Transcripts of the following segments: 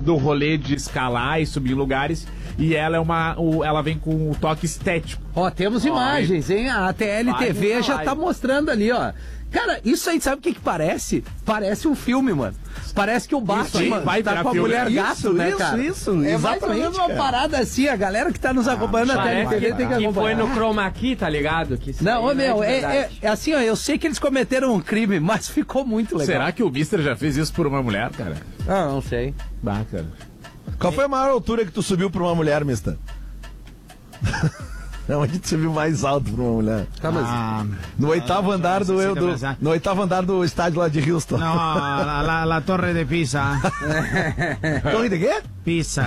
do rolê de escalar e subir em lugares. E ela ela vem com o toque estético. Ó, temos imagens, hein? A ATL-TV já tá mostrando ali, ó. Cara, isso aí, sabe o que parece? Parece um filme, mano. Parece que o Batman tá com a mulher gato, né, cara? Isso, é mais ou menos uma parada assim, a galera que tá nos acompanhando na ATL-TV tem que acompanhar. Que foi no Chroma Key, tá ligado? Que não, ô meu, é assim, ó, eu sei que eles cometeram um crime, mas ficou muito legal. Será que o Mister já fez isso por uma mulher, cara? Ah, não sei. Bacana. Qual foi a maior altura que tu subiu pra uma mulher, Mister? Onde tu subiu mais alto pra uma mulher? No oitavo andar no oitavo andar do estádio lá de Houston. Não, la Torre de Pisa. Torre de quê? Pisa.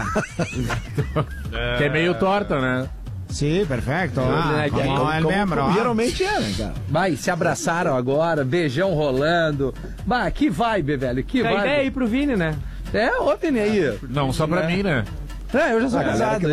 Que é meio torta, né? Sim, perfeito. Como el membro. Geralmente é, né, cara? Vai, se abraçaram agora, beijão rolando. Bah, que vibe, velho, que vibe. A ideia é ir pro Vini, né? Ô Vini aí. Não, só pra mim, né? Eu já sou casado.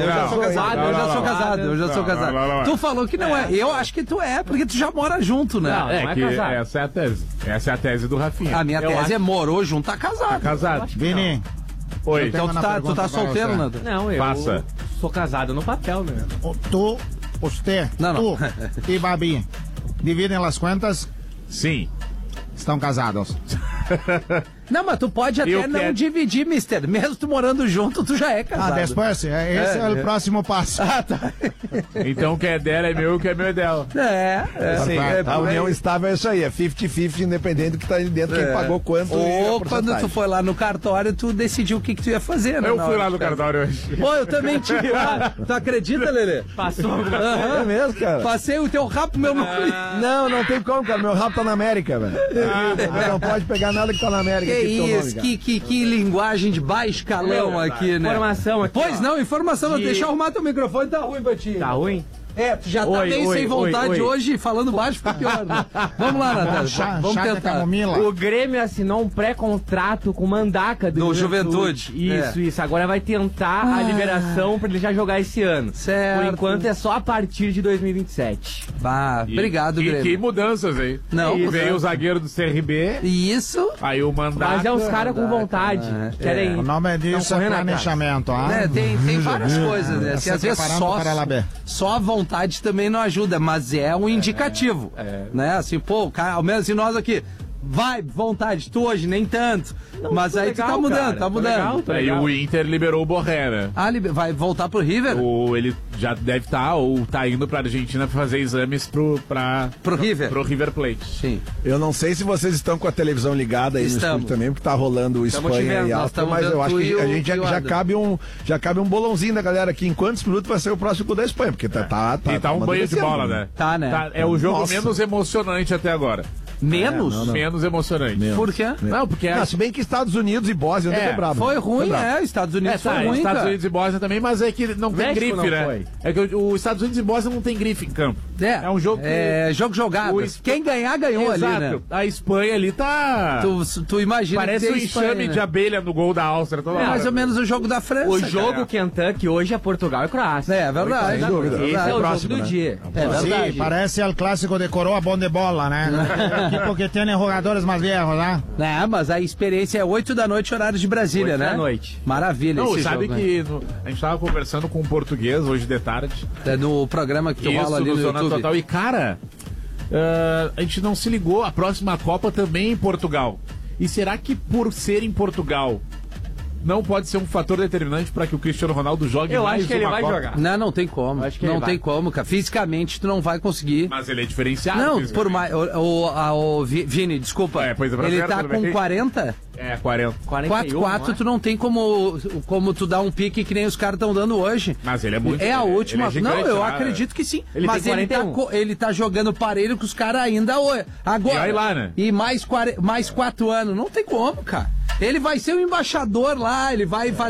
Eu já sou casado. Tu falou que não é. Eu acho que tu é, porque tu já mora junto, né? Não é casado. Essa é a tese. Essa é a tese do Rafinha. A minha tese é morou junto, tá casado. Tá casado. Vini. Oi. Então tu tá solteiro, Nando? Não, eu sou casado no papel, né? Você e Babi dividem as contas? Sim. Estão casados. Não, mas tu pode até não dividir, mister. Mesmo tu morando junto, tu já é casado. Depois, esse é o próximo passo. Tá. Então o que é dela é meu, o que é meu é dela. A união estável é isso aí, é 50-50, independente do que tá ali dentro, quem pagou quanto. Ou quando tu foi lá no cartório, tu decidiu o que tu ia fazer, né? Eu fui lá no cartório hoje. Pô, eu também tive lá. Tu acredita, Lelê? Passou alguma coisa? É mesmo, cara? Passei o teu rabo pro meu nome. Não tem como, cara. Meu rabo tá na América, velho. Não pode pegar nada que tá na América. Que isso, que linguagem de baixo escalão aqui, né? Informação aqui. Pois não, informação. Deixa eu arrumar teu microfone, tá ruim pra ti. Tá ruim? Tu já tá meio sem vontade hoje, falando baixo fica pior, né? Vamos lá, Natália. Vamos tentar. O Grêmio assinou um pré-contrato com o Mandaca do Juventude. Isso. Agora vai tentar a liberação pra ele já jogar esse ano. Certo. Por enquanto é só a partir de 2027. Obrigado, Grêmio. Que mudanças, hein? Não. Veio o zagueiro do CRB. Isso. Aí o Mandaca. Mas é uns caras com vontade. Querem. O nome disso é planejamento. Tem várias coisas, né? Às vezes só a vontade também não ajuda, mas é um indicativo, né? Assim, pô, cara, ao menos assim, nós aqui, vai, vontade, tu hoje, nem tanto. Não, mas aí legal, tu tá mudando, cara, tá mudando. Aí o Inter liberou o Borré, né? Vai voltar pro River? Ele já deve estar, ou tá indo pra Argentina pra fazer exames pro River. Pro River Plate. Sim. Eu não sei se vocês estão com a televisão ligada aí no estúdio também, porque tá rolando o Espanha e Áustria, mas eu acho que a gente já cabe um bolãozinho da galera aqui. Em quantos minutos vai ser o próximo gol da Espanha? Porque tá um banho de bola, né? Tá, né? É o jogo menos emocionante até agora. Menos? Menos emocionante. Menos. Por quê? Não, porque... se bem que Estados Unidos e Bósnia foi brabo. Foi ruim, Estados Unidos foi ruim, Estados Unidos e Bósnia também, mas é que não tem grife, né? Foi. É que os Estados Unidos e Bósnia não tem grife em campo. É um jogo que... É jogo jogado. Quem ganhar, ganhou. Exato. Ali, né? A Espanha ali tá... Tu imagina... Parece um enxame de abelha no gol da Áustria toda hora. Mais ou menos o jogo da França. O jogo Kentucky hoje é Portugal e Croácia. É verdade. Esse é o jogo do dia. É verdade. Sim, parece o clássico de coroa bom de bola, né? Porque tem jogadores mais viejos, né? Mas a experiência é 8 da noite, horário de Brasília, 8 né? 8 da noite. Maravilha. Não, esse sabe jogo, que a gente tava conversando com um português hoje de tarde. É no programa que tu rola ali no Zona YouTube. Total. E cara, a gente não se ligou, a próxima Copa também é em Portugal. E será que por ser em Portugal não pode ser um fator determinante para que o Cristiano Ronaldo jogue mais uma Copa? Eu acho que ele vai jogar. Não tem como. Não tem como, cara. Fisicamente tu não vai conseguir. Mas ele é diferenciado. Não, por mais... Vini, desculpa. Ele tá com 40? 40. 4-4 tu não tem como tu dar um pique que nem os caras estão dando hoje. Mas ele é muito... É a última... Ele é gigante, eu acredito que sim. Mas ele tá jogando parelho com os caras ainda hoje. Agora. E vai lá, né? E mais 4 anos. Não tem como, cara. Ele vai ser o embaixador lá, ele vai fazer